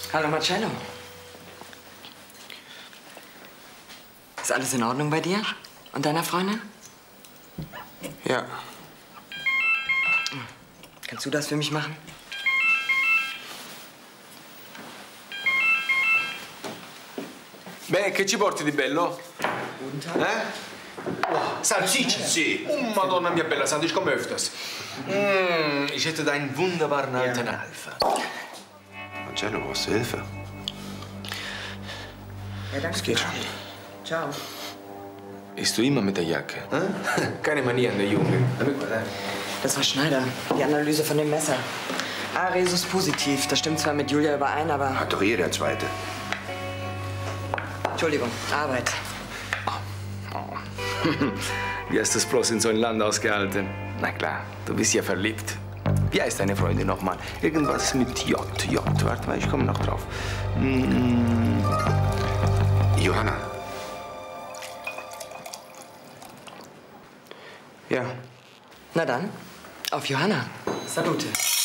Hallo Marcello. Ist alles in Ordnung bei dir? Und deiner Freundin? Ja. Kannst du das für mich machen? Beh, che ci porti di bello? Guten Tag. Oh, Salsiccia, sì. Oh, Madonna mia bella, Sandwich, komm öfters. Ich hätte deinen wunderbaren alten Alpha. Marcello, brauchst du Hilfe? Ja, danke. Es geht schon. Ciao. Isst du immer mit der Jacke? Keine Manieren, der Junge. Das war Schneider. Die Analyse von dem Messer. A-Resus positiv. Das stimmt zwar mit Julia überein, aber... Hat doch jeder Zweite. Entschuldigung, Arbeit. Wie hast du das bloß in so ein Land ausgehalten? Na klar, du bist ja verliebt. Wie heißt deine Freundin nochmal? Irgendwas mit J. Warte mal, ich komme noch drauf. Johanna. Ja. Na dann, auf Johanna. Salute.